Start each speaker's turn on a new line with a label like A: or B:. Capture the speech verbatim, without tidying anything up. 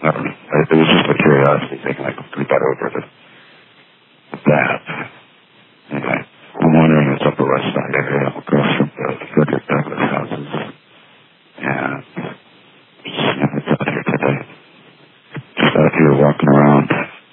A: I don't know. It was just a curiosity thing. I we got over the, that.